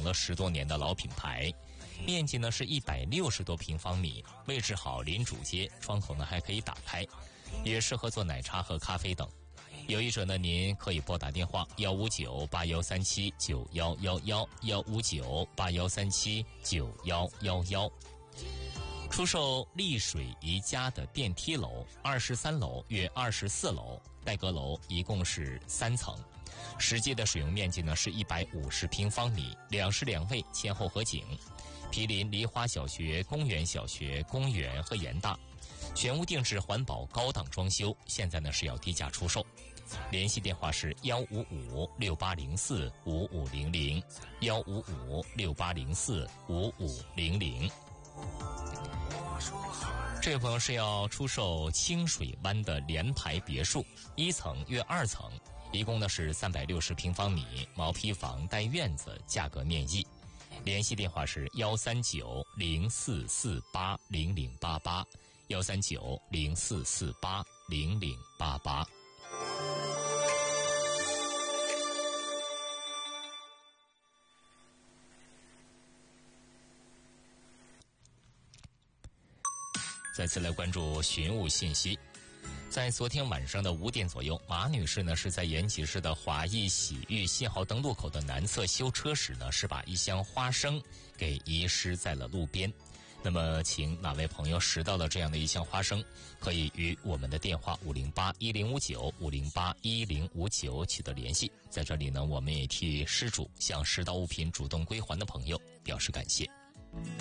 了10多年的老品牌，面积呢是160多平方米，位置好，临主街，窗口呢还可以打开，也适合做奶茶和咖啡等。有意者呢，您可以拨打电话15981379111，15981379111。出售丽水宜家的电梯楼，23楼约24楼，带阁楼一共是3层，实际的使用面积呢是150平方米，2室2卫，前后合景，毗邻梨花小学、公园小学、公园和盐大，全屋定制环保高档装修，现在呢是要低价出售。联系电话是15568045500，15568045500。这位朋友是要出售清水湾的联排别墅，1层约2层，一共呢是360平方米，毛坯房带院子，价格面议。联系电话是13904480088，13904480088。再次来关注寻物信息。在昨天晚上的5点左右，马女士呢是在延吉市的华谊洗浴信号灯路口的南侧修车时呢，是把一箱花生给遗失在了路边。那么请哪位朋友拾到了这样的一箱花生，可以与我们的电话5081059取得联系。在这里呢，我们也替失主向拾到物品主动归还的朋友表示感谢。